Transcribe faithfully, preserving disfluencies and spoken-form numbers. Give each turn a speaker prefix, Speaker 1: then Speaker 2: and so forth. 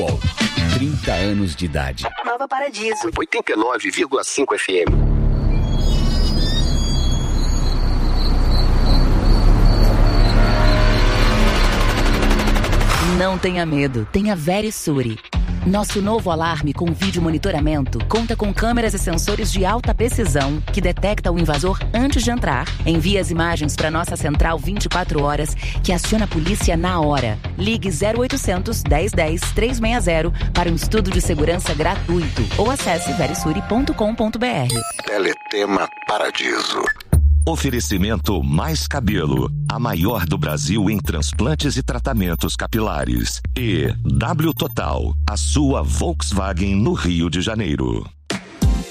Speaker 1: UOL. trinta anos de idade.
Speaker 2: Nova Paradiso.
Speaker 3: oitenta e nove vírgula cinco F M.
Speaker 4: Não tenha medo, tenha Verisure. Nosso novo alarme com vídeo monitoramento conta com câmeras e sensores de alta precisão que detecta o invasor antes de entrar, envia as imagens para nossa central vinte e quatro horas, que aciona a polícia na hora. Ligue zero oitocentos, dez dez, trezentos e sessenta para um estudo de segurança gratuito ou acesse verisure ponto com ponto b r.
Speaker 3: Teletema Paradiso.
Speaker 5: Oferecimento Mais Cabelo, a maior do Brasil em transplantes e tratamentos capilares. E W Total, a sua Volkswagen no Rio de Janeiro.